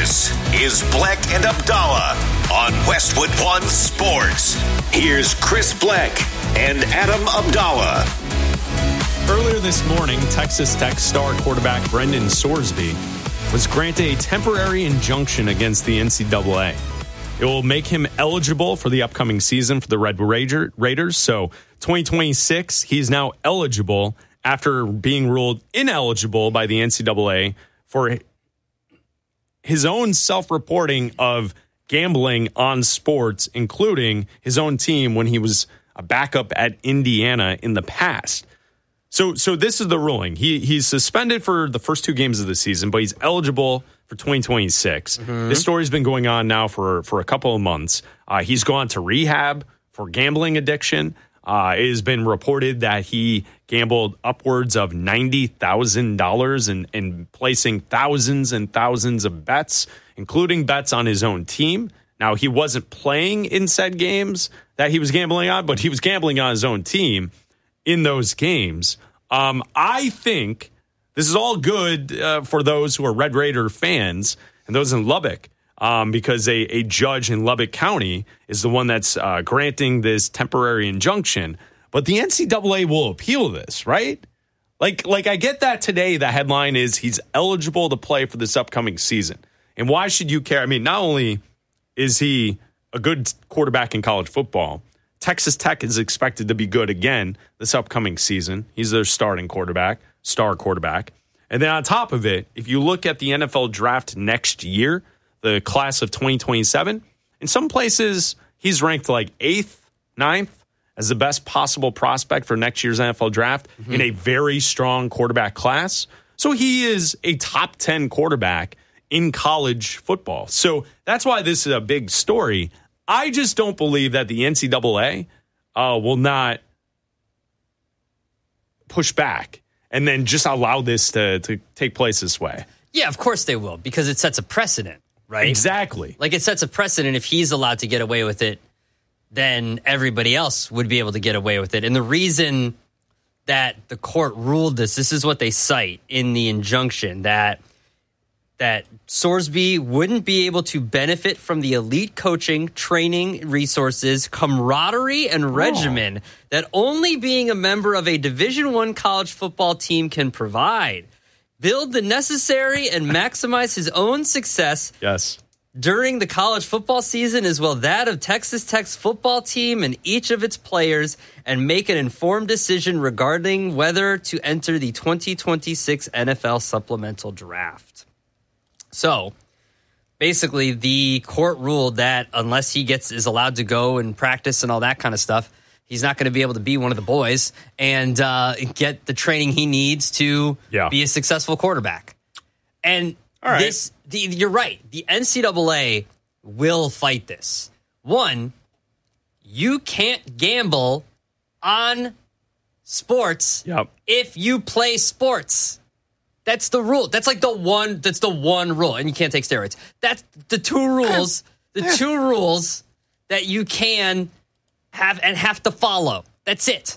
This is Bleck and Abdallah on Westwood One Sports. Here's Chris Bleck and Adam Abdallah. Earlier this morning, Texas Tech star quarterback Brendan Sorsby was granted a temporary injunction against the NCAA. It will make him eligible for the upcoming season for the Red Raiders. So 2026, he's now eligible after being ruled ineligible by the NCAA for his own self-reporting of gambling on sports, including his own team when he was a backup at Indiana in the past. So this is the ruling. He's suspended for the first 2 games of the season, but he's eligible for 2026. This story's been going on now for a couple of months. He's gone to rehab for gambling addiction. It has been reported that he gambled upwards of $90,000 and placing thousands and thousands of bets, including bets on his own team. Now, he wasn't playing in said games that he was gambling on, but he was gambling on his own team in those games. I think this is all good for those who are Red Raider fans and those in Lubbock. Because a judge in Lubbock County is the one that's granting this temporary injunction. But the NCAA will appeal this, right? Like I get that today the headline is he's eligible to play for this upcoming season. And why should you care? I mean, not only is he a good quarterback in college football, Texas Tech is expected to be good again this upcoming season. He's their starting quarterback, star quarterback. And then on top of it, if you look at the NFL draft next year, the class of 2027. In some places, he's ranked like 8th, 9th as the best possible prospect for next year's NFL draft in a very strong quarterback class. So he is a top 10 quarterback in college football. So that's why this is a big story. I just don't believe that the NCAA will not push back and then just allow this to take place this way. Yeah, of course they will, because it sets a precedent. Right? Exactly. Like it sets a precedent. If he's allowed to get away with it, then everybody else would be able to get away with it. And the reason that the court ruled this is what they cite in the injunction, that Sorsby wouldn't be able to benefit from the elite coaching, training, resources, camaraderie, and regimen that only being a member of a Division I college football team can provide. Build the necessary and maximize his own success during the college football season, as well that of Texas Tech's football team and each of its players, and make an informed decision regarding whether to enter the 2026 NFL supplemental draft. So, basically, the court ruled that unless he is allowed to go and practice and all that kind of stuff, he's not going to be able to be one of the boys and get the training he needs to be a successful quarterback. And you're right. The NCAA will fight this. One, you can't gamble on sports if you play sports. That's the rule. That's like the one rule. And you can't take steroids. That's the two rules. Two rules that you can have to follow. That's it.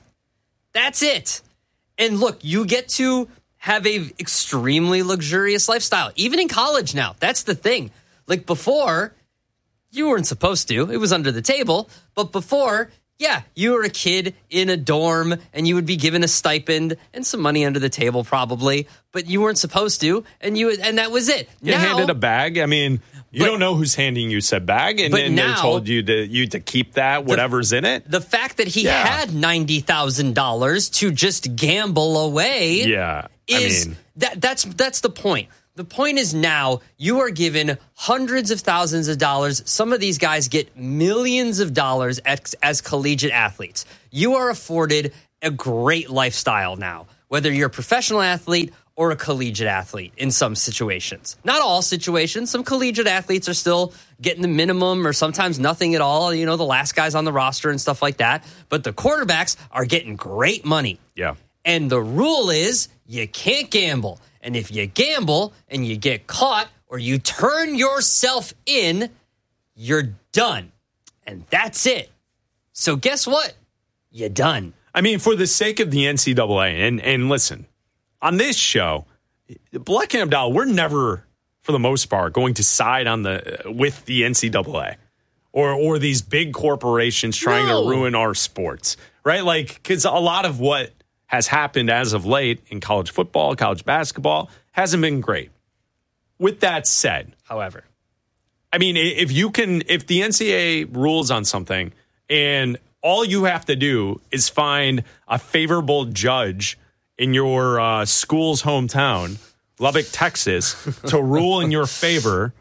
And look, you get to have a extremely luxurious lifestyle, even in college now. That's the thing. Like before, you weren't supposed to. It was under the table. But before, you were a kid in a dorm and you would be given a stipend and some money under the table probably, but you weren't supposed to, and that was it. You handed a bag. I mean, you don't know who's handing you said bag, and then they told you to keep that, whatever's in it. The fact that he had $90,000 to just gamble away that's the point. The point is now you are given hundreds of thousands of dollars. Some of these guys get millions of dollars as collegiate athletes. You are afforded a great lifestyle now, whether you're a professional athlete or a collegiate athlete in some situations. Not all situations. Some collegiate athletes are still getting the minimum or sometimes nothing at all, the last guys on the roster and stuff like that. But the quarterbacks are getting great money. Yeah. And the rule is you can't gamble. And if you gamble and you get caught or you turn yourself in, you're done. And that's it. So guess what? You're done. I mean, for the sake of the NCAA, and listen, on this show, Bleck and Abdallah, we're never for the most part, going to side with the NCAA or these big corporations trying to ruin our sports, right? Like, because a lot of what has happened as of late in college football, college basketball, hasn't been great. With that said, however, I mean, if the NCAA rules on something and all you have to do is find a favorable judge in your school's hometown, Lubbock, Texas, to rule in your favor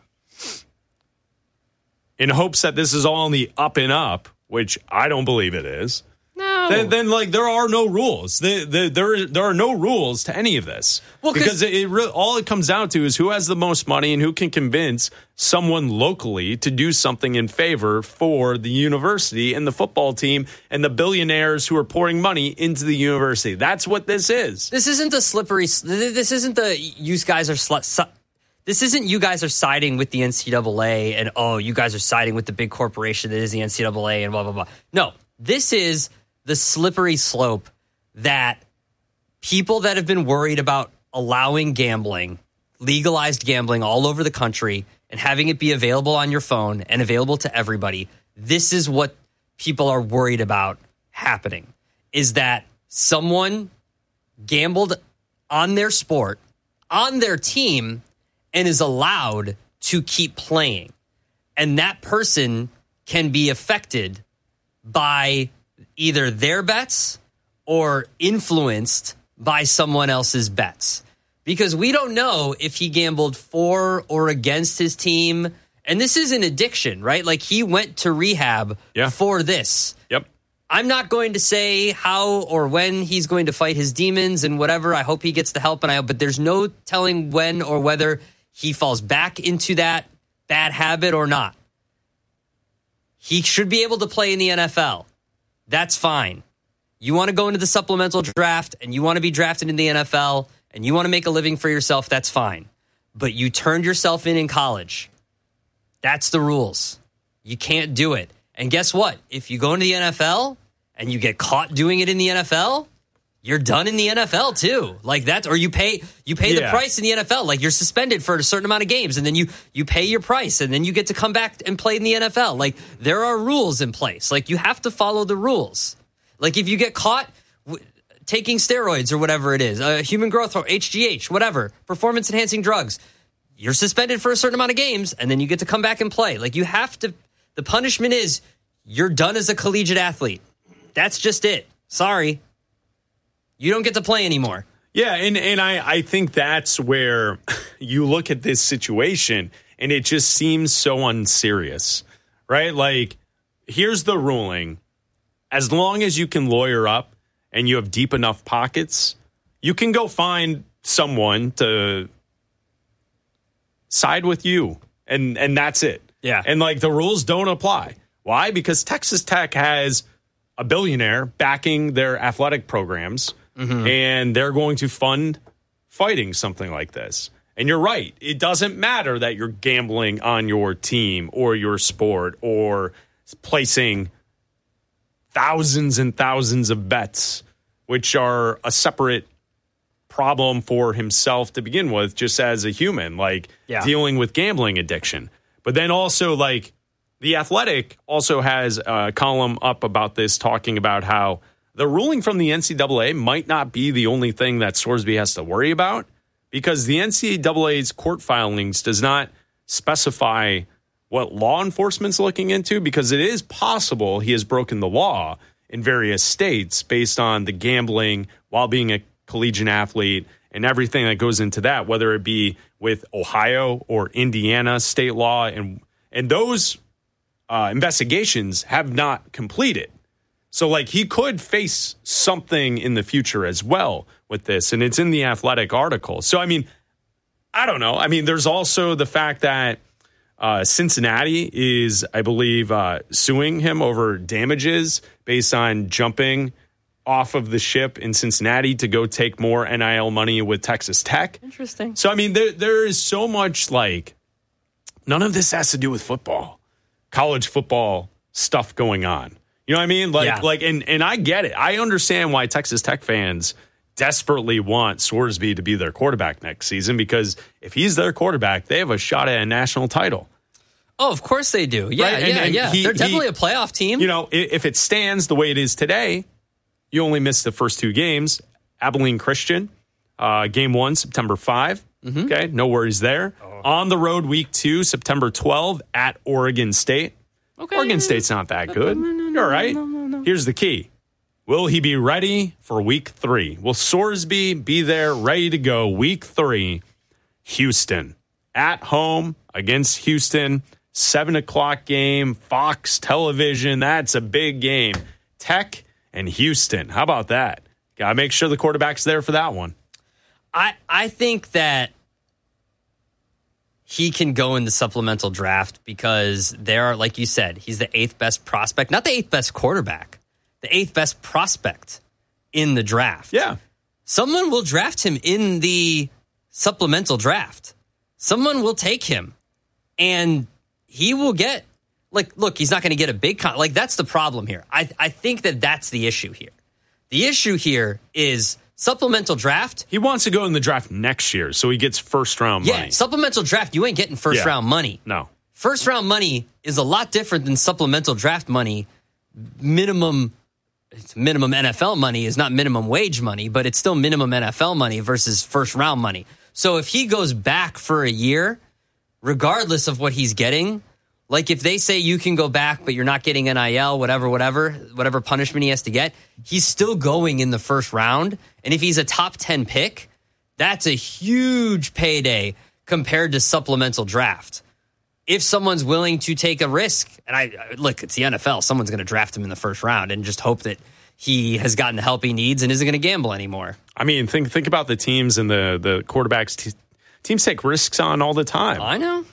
in hopes that this is all on the up and up, which I don't believe it is. No. Then like there are no rules. There are no rules to any of this. Well, because all it comes down to is who has the most money and who can convince someone locally to do something in favor for the university and the football team and the billionaires who are pouring money into the university. That's what this is. This isn't a slippery. This isn't the you guys are. This isn't you guys are siding with the NCAA and you guys are siding with the big corporation that is the NCAA and blah blah blah. No, this is the slippery slope that people that have been worried about allowing gambling, legalized gambling all over the country and having it be available on your phone and available to everybody. This is what people are worried about happening, is that someone gambled on their sport, on their team, and is allowed to keep playing. And that person can be affected by either their bets or influenced by someone else's bets. Because we don't know if he gambled for or against his team. And this is an addiction, right? Like he went to rehab for this. Yep. I'm not going to say how or when he's going to fight his demons and whatever. I hope he gets the help, but there's no telling when or whether he falls back into that bad habit or not. He should be able to play in the NFL. That's fine. You want to go into the supplemental draft and you want to be drafted in the NFL and you want to make a living for yourself, that's fine. But you turned yourself in college. That's the rules. You can't do it. And guess what? If you go into the NFL and you get caught doing it in the NFL, you're done in the NFL too. Like that, or you pay the price in the NFL. Like you're suspended for a certain amount of games and then you pay your price and then you get to come back and play in the NFL. Like there are rules in place. Like you have to follow the rules. Like if you get caught taking steroids or whatever it is, human growth hormone, HGH, whatever, performance enhancing drugs, you're suspended for a certain amount of games and then you get to come back and play. Like you have to, the punishment is you're done as a collegiate athlete. That's just it. Sorry. You don't get to play anymore. Yeah, and I think that's where you look at this situation and it just seems so unserious, right? Like, here's the ruling. As long as you can lawyer up and you have deep enough pockets, you can go find someone to side with you, and that's it. Yeah. And, like, the rules don't apply. Why? Because Texas Tech has a billionaire backing their athletic programs. Mm-hmm. And they're going to fund fighting something like this. And you're right. It doesn't matter that you're gambling on your team or your sport or placing thousands and thousands of bets, which are a separate problem for himself to begin with, just as a human, like dealing with gambling addiction. But then also, like, The Athletic also has a column up about this, talking about how the ruling from the NCAA might not be the only thing that Sorsby has to worry about, because the NCAA's court filings does not specify what law enforcement's looking into, because it is possible he has broken the law in various states based on the gambling while being a collegiate athlete and everything that goes into that, whether it be with Ohio or Indiana state law. And those investigations have not completed. So, like, he could face something in the future as well with this, and it's in the Athletic article. So, I mean, I don't know. I mean, there's also the fact that Cincinnati is, I believe, suing him over damages based on jumping off of the ship in Cincinnati to go take more NIL money with Texas Tech. Interesting. So, I mean, there is so much, like, none of this has to do with football, college football stuff going on. You know what I mean? And I get it. I understand why Texas Tech fans desperately want Sorsby to be their quarterback next season, because if he's their quarterback, they have a shot at a national title. Oh, of course they do. Yeah, right? yeah. They're definitely a playoff team. You know, if it stands the way it is today, you only miss the first 2 games. Abilene Christian, game 1, September 5. Mm-hmm. Okay, no worries there. On the road, week 2, September 12, at Oregon State. Okay. Oregon State's not that good. You're all right. No. Here's the key. Will he be ready for week 3? Will Sorsby be there, ready to go week 3? Houston. At home against Houston. 7 o'clock game. Fox Television. That's a big game. Tech and Houston. How about that? Got to make sure the quarterback's there for that one. I think that he can go in the supplemental draft because there are, like you said, he's the 8th best prospect. Not the 8th best quarterback. The 8th best prospect in the draft. Yeah. Someone will draft him in the supplemental draft. Someone will take him. And he will get, look, he's not going to get a big that's the problem here. I think that's the issue here. The issue here is supplemental draft. He wants to go in the draft next year, so he gets first-round money. Yeah, supplemental draft, you ain't getting first-round money. No. First-round money is a lot different than supplemental draft money. Minimum NFL money is not minimum wage money, but it's still minimum NFL money versus first-round money. So if he goes back for a year, regardless of what he's getting, like if they say you can go back, but you're not getting NIL, whatever punishment he has to get, he's still going in the first round. And if he's a top 10 pick, that's a huge payday compared to supplemental draft. If someone's willing to take a risk, and look, it's the NFL, someone's going to draft him in the first round and just hope that he has gotten the help he needs and isn't going to gamble anymore. I mean, think about the teams and the quarterbacks. Teams take risks on all the time. I know.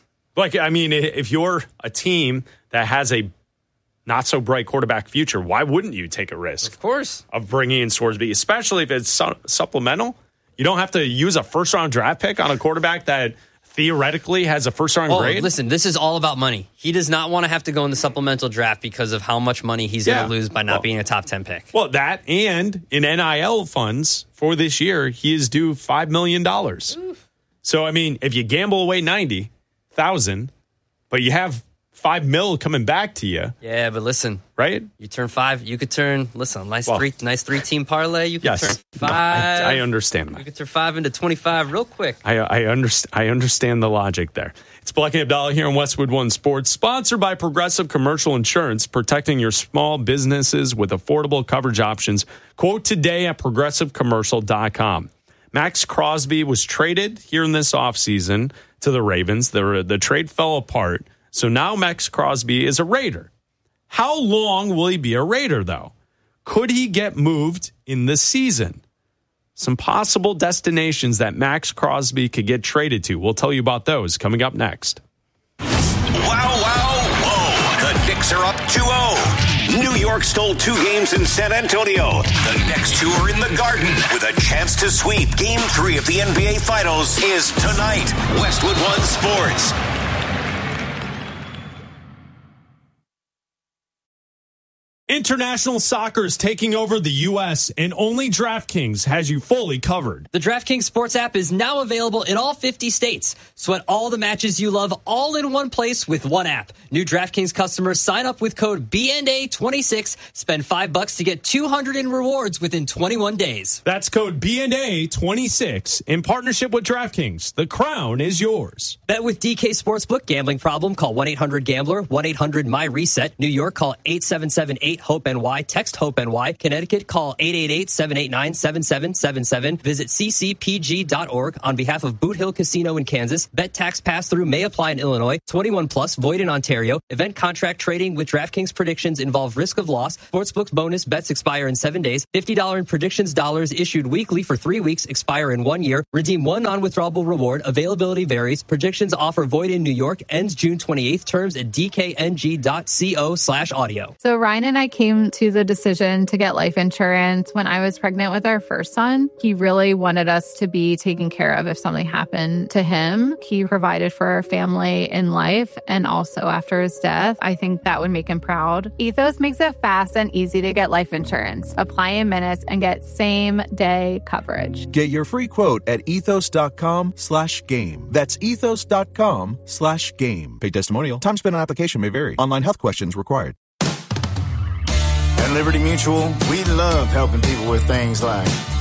If you're a team that has a not so bright quarterback future, why wouldn't you take a risk? Of course. Of bringing in Sorsby, especially if it's supplemental. You don't have to use a first-round draft pick on a quarterback that theoretically has a first-round grade. Listen, this is all about money. He does not want to have to go in the supplemental draft because of how much money he's going to lose by not being a top 10 pick. Well, that and in NIL funds for this year, he is due $5 million. Oof. So, if you gamble away $90,000, but you have $5 million coming back to you. Yeah, but listen, right? You turn 5. You could turn. Listen, nice 3-team parlay. You could turn 5. No, I understand that. You could turn 5 into 25 real quick. I understand the logic there. It's Black and Abdallah here on Westwood One Sports, sponsored by Progressive Commercial Insurance, protecting your small businesses with affordable coverage options. Quote today at progressivecommercial.com. Max Crosby was traded here in this offseason to the Ravens. The trade fell apart. So now Max Crosby is a Raider. How long will he be a Raider, though? Could he get moved in this season? Some possible destinations that Max Crosby could get traded to. We'll tell you about those coming up next. Wow, whoa. The Knicks are up 2-0. New York stole 2 games in San Antonio. The next 2 are in the Garden with a chance to sweep. Game 3 of the NBA Finals is tonight. Westwood One Sports. International soccer is taking over the U.S., and only DraftKings has you fully covered. The DraftKings Sports app is now available in all 50 states. Sweat all the matches you love all in one place with one app. New DraftKings customers sign up with code BNA26. Spend $5 to get $200 in rewards within 21 days. That's code BNA26 in partnership with DraftKings. The crown is yours. Bet with DK Sportsbook. Gambling problem? Call 1-800-GAMBLER. 1-800-MY-RESET. New York, call 877-8-HOPE-NY. Text HOPE-NY. Connecticut, call 888-789-7777. Visit ccpg.org. On behalf of Boot Hill Casino in Kansas, bet tax pass-through may apply in Illinois. 21 plus, void in Ontario. Event contract trading with DraftKings predictions involve risk of loss. Sportsbook's bonus bets expire in 7 days. $50 in predictions dollars issued weekly for 3 weeks, expire in 1 year. Redeem one non-withdrawable reward. Availability varies. Predictions offer void in New York. Ends June 28th. Terms at dkng.co/audio. So Ryan and I I came to the decision to get life insurance when I was pregnant with our first son. He really wanted us to be taken care of if something happened to him. He provided for our family in life and also after his death. I think that would make him proud. Ethos makes it fast and easy to get life insurance. Apply in minutes and get same-day coverage. Get your free quote at ethos.com/game. That's ethos.com/game. Paid testimonial. Time spent on application may vary. Online health questions required. At Liberty Mutual, we love helping people with things like